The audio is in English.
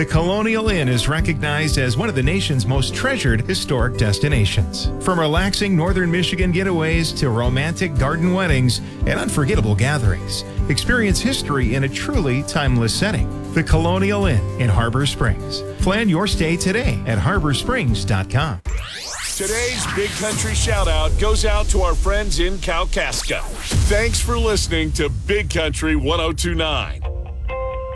The Colonial Inn is recognized as one of the nation's most treasured historic destinations. From relaxing northern Michigan getaways to romantic garden weddings and unforgettable gatherings, experience history in a truly timeless setting. The Colonial Inn in Harbor Springs. Plan your stay today at harborsprings.com. Today's Big Country shout-out goes out to our friends in Kalkaska. Thanks for listening to Big Country 102.9.